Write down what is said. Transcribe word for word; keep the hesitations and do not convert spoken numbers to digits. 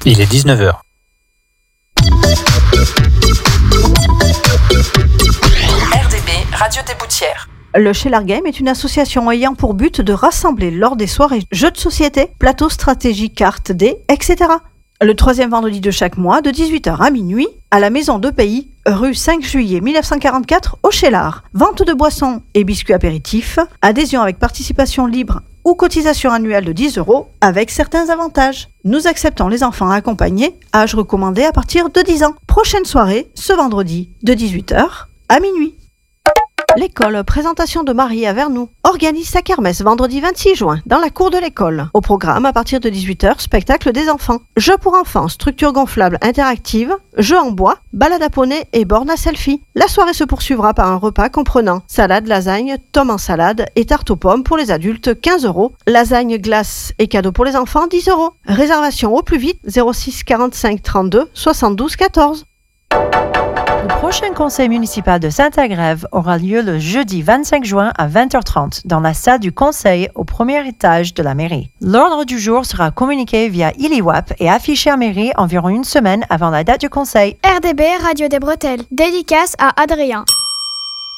Il est dix-neuf heures. R D B, Radio des Boutières. Le Chelar Game est une association ayant pour but de rassembler lors des soirées jeux de société, plateaux stratégiques, cartes, dés, et cetera. Le troisième vendredi de chaque mois, de dix-huit heures à minuit, à la Maison de Pays, rue cinq juillet mille neuf cent quarante-quatre, au Chelar. Vente de boissons et biscuits apéritifs, adhésion avec participation libre ou cotisation annuelle de dix euros, avec certains avantages. Nous acceptons les enfants accompagnés, âge recommandé à partir de dix ans. Prochaine soirée, ce vendredi, de dix-huit heures à minuit. L'école Présentation de Marie à Vernoux organise sa kermesse vendredi vingt-six juin dans la cour de l'école. Au programme, à partir de dix-huit heures, spectacle des enfants. Jeux pour enfants, structure gonflable interactive, jeux en bois, balade à poney et borne à selfie. La soirée se poursuivra par un repas comprenant salade, lasagne, tome en salade et tarte aux pommes pour les adultes, quinze euros. Lasagne, glace et cadeaux pour les enfants, dix euros. Réservation au plus vite, zéro six quarante-cinq trente-deux soixante-douze quatorze. Le prochain conseil municipal de Saint-Agrève aura lieu le jeudi vingt-cinq juin à vingt heures trente dans la salle du conseil au premier étage de la mairie. L'ordre du jour sera communiqué via IliWap et affiché en mairie environ une semaine avant la date du conseil. R D B, Radio des Bretelles. Dédicace à Adrien.